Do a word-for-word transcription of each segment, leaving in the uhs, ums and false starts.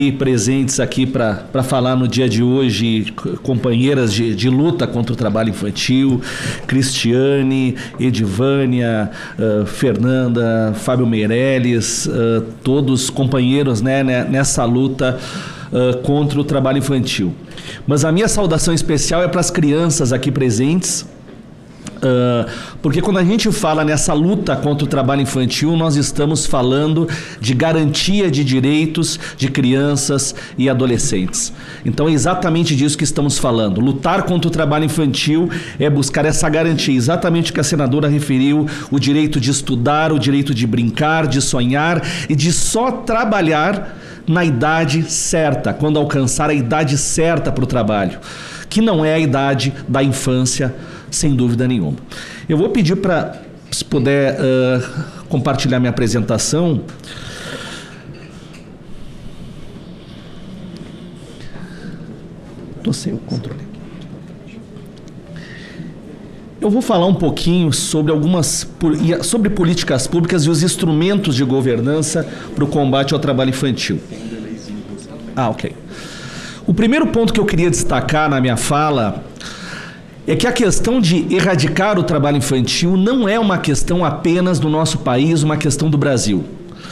presentes aqui para falar no dia de hoje, companheiras de, de luta contra o trabalho infantil, Cristiane, Edivânia, uh, Fernanda, Fábio Meirelles, uh, todos companheiros, né, nessa luta uh, contra o trabalho infantil. Mas a minha saudação especial é para as crianças aqui presentes, Uh, porque quando a gente fala nessa luta contra o trabalho infantil, nós estamos falando de garantia de direitos de crianças e adolescentes. Então é exatamente disso que estamos falando. Lutar contra o trabalho infantil é buscar essa garantia, exatamente o que a senadora referiu, o direito de estudar, o direito de brincar, de sonhar e de só trabalhar na idade certa, quando alcançar a idade certa para o trabalho, que não é a idade da infância, sem dúvida nenhuma. Eu vou pedir para, se puder, uh, compartilhar minha apresentação. Estou sem o controle. Eu vou falar um pouquinho sobre algumas sobre políticas públicas e os instrumentos de governança para o combate ao trabalho infantil. Ah, ok. O primeiro ponto que eu queria destacar na minha fala é que a questão de erradicar o trabalho infantil não é uma questão apenas do nosso país, uma questão do Brasil.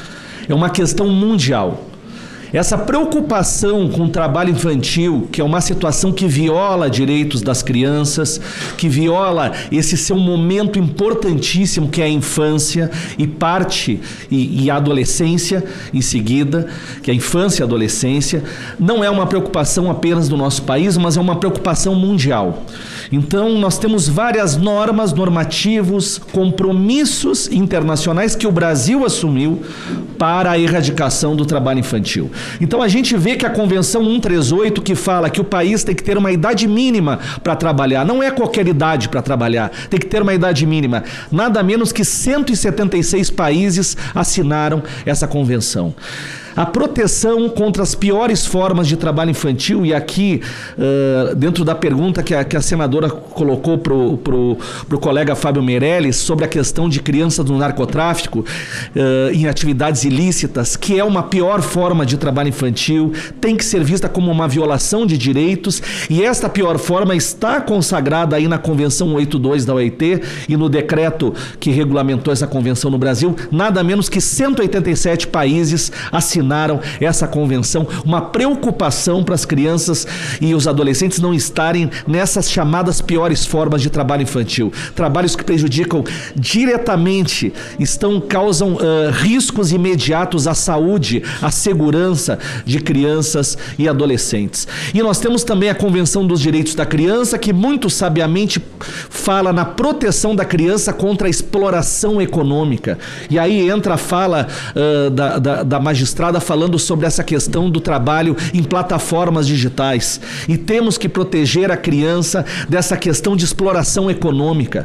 É uma questão mundial. Essa preocupação com o trabalho infantil, que é uma situação que viola direitos das crianças, que viola esse seu momento importantíssimo que é a infância e parte e, e a adolescência em seguida, que é a infância e a adolescência, não é uma preocupação apenas do nosso país, mas é uma preocupação mundial. Então nós temos várias normas, normativos, compromissos internacionais que o Brasil assumiu para a erradicação do trabalho infantil. Então a gente vê que a Convenção cento e trinta e oito, que fala que o país tem que ter uma idade mínima para trabalhar, não é qualquer idade para trabalhar, tem que ter uma idade mínima. Nada menos que cento e setenta e seis países assinaram essa convenção. A proteção contra as piores formas de trabalho infantil, e aqui, uh, dentro da pergunta que a, que a senadora colocou para o pro, pro colega Fábio Meirelles sobre a questão de crianças do narcotráfico uh, em atividades ilícitas, que é uma pior forma de trabalho infantil, tem que ser vista como uma violação de direitos, e esta pior forma está consagrada aí na Convenção oitenta e dois da O I T e no decreto que regulamentou essa convenção no Brasil. Nada menos que cento e oitenta e sete países assinaram essa convenção, uma preocupação para as crianças e os adolescentes não estarem nessas chamadas piores formas de trabalho infantil. Trabalhos que prejudicam diretamente, estão, causam uh, riscos imediatos à saúde, à segurança de crianças e adolescentes. E nós temos também a Convenção dos Direitos da Criança, que muito sabiamente fala na proteção da criança contra a exploração econômica. E aí entra a fala uh, da, da, da magistrada falando sobre essa questão do trabalho em plataformas digitais. E temos que proteger a criança dessa questão de exploração econômica,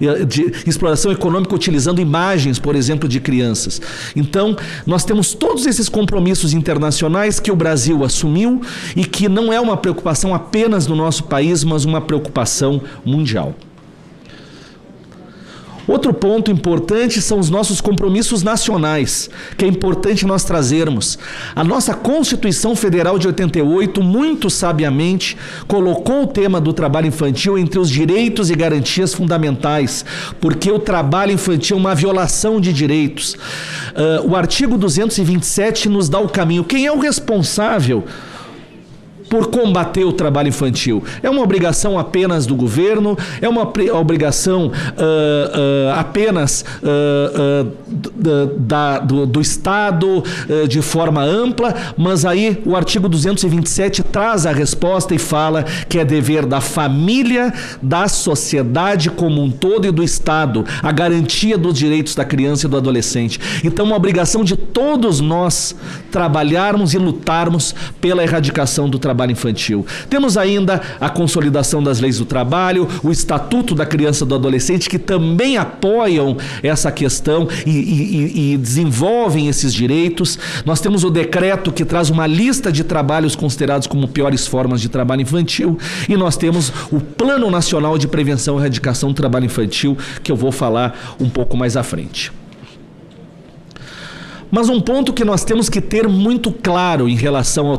de exploração econômica utilizando imagens, por exemplo, de crianças. Então, nós temos todos esses compromissos internacionais que o Brasil assumiu e que não é uma preocupação apenas no nosso país, mas uma preocupação mundial. Outro ponto importante são os nossos compromissos nacionais, que é importante nós trazermos. A nossa Constituição Federal de oitenta e oito, muito sabiamente, colocou o tema do trabalho infantil entre os direitos e garantias fundamentais, porque o trabalho infantil é uma violação de direitos. Uh, o artigo duzentos e vinte e sete nos dá o caminho. Quem é o responsável por combater o trabalho infantil? É uma obrigação apenas do governo? É uma obrigação uh, uh, apenas uh, uh, da, do, do Estado uh, de forma ampla? Mas aí o artigo duzentos e vinte e sete traz a resposta e fala que é dever da família, da sociedade como um todo e do Estado a garantia dos direitos da criança e do adolescente. Então, uma obrigação de todos nós trabalharmos e lutarmos pela erradicação do trabalho infantil. Temos ainda a consolidação das leis do trabalho, o Estatuto da Criança e do Adolescente, que também apoiam essa questão e, e, e desenvolvem esses direitos. Nós temos o decreto que traz uma lista de trabalhos considerados como piores formas de trabalho infantil, e nós temos o Plano Nacional de Prevenção e Erradicação do Trabalho Infantil, que eu vou falar um pouco mais à frente. Mas um ponto que nós temos que ter muito claro em relação ao